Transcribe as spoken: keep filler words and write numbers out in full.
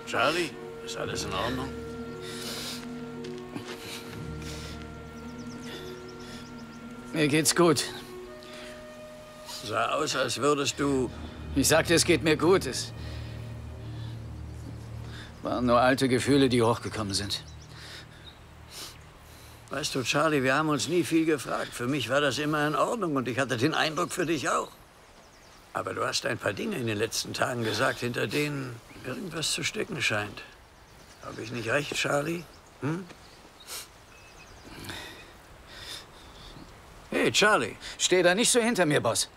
Charlie, ist alles in Ordnung? Mir geht's gut. Sah aus, als würdest du... Ich sagte, es geht mir gut. Es waren nur alte Gefühle, die hochgekommen sind. Weißt du, Charlie, wir haben uns nie viel gefragt. Für mich war das immer in Ordnung und ich hatte den Eindruck, für dich auch. Aber du hast ein paar Dinge in den letzten Tagen gesagt, hinter denen irgendwas zu stecken scheint. Habe ich nicht recht, Charlie? Hm? Hey, Charlie. Steh da nicht so hinter mir, Boss.